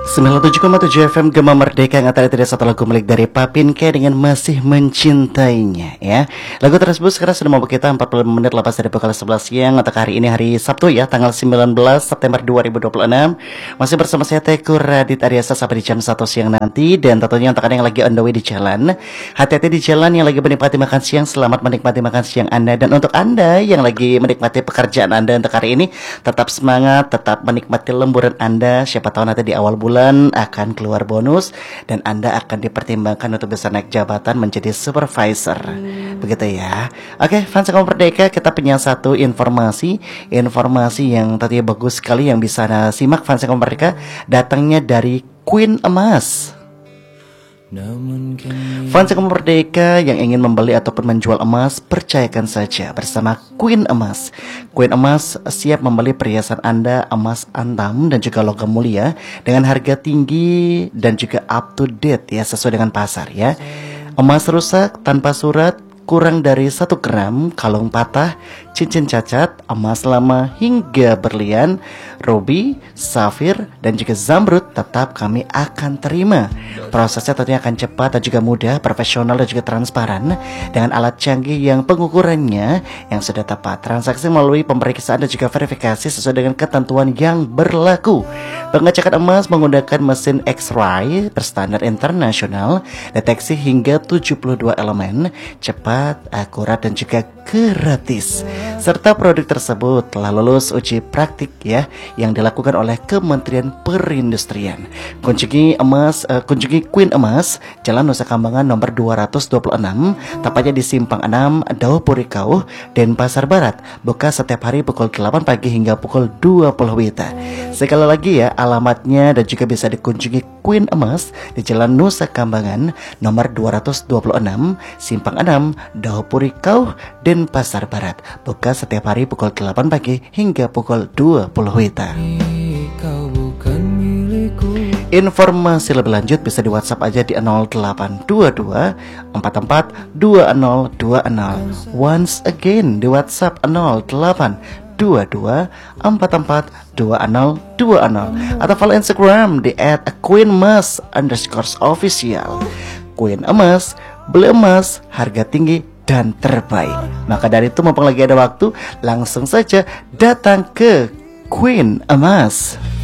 97,7 FM Gema Merdeka yang tidak satu lagu milik dari Papin K dengan Masih Mencintainya ya. Lagu tersebut sekarang sudah membawa kita 45 menit lepas dari pukul 11 siang untuk hari ini hari Sabtu ya, tanggal 19 September 2026. Masih bersama saya Teguh Radit Aryasa sampai di jam 1 siang nanti. Dan tentunya untuk Anda yang lagi on the way di jalan, hati-hati di jalan. Yang lagi menikmati makan siang, selamat menikmati makan siang Anda. Dan untuk Anda yang lagi menikmati pekerjaan Anda untuk hari ini, tetap semangat, tetap menikmati lemburan Anda. Siapa tahu nanti di awal bulan akan keluar bonus dan Anda akan dipertimbangkan untuk bisa naik jabatan menjadi supervisor. Begitu ya. Oke, fans Kamu Merdeka, kita punya satu informasi yang tadinya bagus sekali yang bisa Anda simak fans Kamu Merdeka, datangnya dari Queen Emas. Fans Kamu Merdeka yang ingin membeli ataupun menjual emas, percayakan saja bersama Queen Emas. Queen Emas siap membeli perhiasan Anda, emas antam dan juga logam mulia dengan harga tinggi dan juga up to date ya, sesuai dengan pasar ya. Emas rusak tanpa surat, kurang dari 1 gram, kalung patah, cincin cacat, emas lama hingga berlian, ruby, safir, dan juga zamrud tetap kami akan terima. Prosesnya tentunya akan cepat dan juga mudah, profesional dan juga transparan dengan alat canggih yang pengukurannya yang sudah tepat. Transaksi melalui pemeriksaan dan juga verifikasi sesuai dengan ketentuan yang berlaku. Pengecekan emas menggunakan mesin X-ray berstandar internasional, deteksi hingga 72 elemen, cepat, akurat dan juga gratis. Serta produk tersebut telah lulus uji praktik ya yang dilakukan oleh Kementerian Perindustrian. Kunjungi Queen Emas, Jalan Nusa Kambangan nomor 226, tepatnya di Simpang 6, Daun Purikau, Denpasar Barat. Buka setiap hari pukul 8 pagi hingga pukul 20 WITA. Sekali lagi ya, alamatnya dan juga bisa dikunjungi Queen Emas di Jalan Nusa Kambangan nomor 226, Simpang 6, Daun Purikau, Denpasar Barat. Buka setiap hari pukul 8 pagi hingga pukul 20 WITA. Informasi lebih lanjut bisa di WhatsApp aja di 0822 44 2020. Once again di WhatsApp 0822 44 2020 atau follow Instagram di @queenmas_official. Queen Emas, beli emas harga tinggi dan terbaik. Maka dari itu mumpung lagi ada waktu, langsung saja datang ke Queen Emas.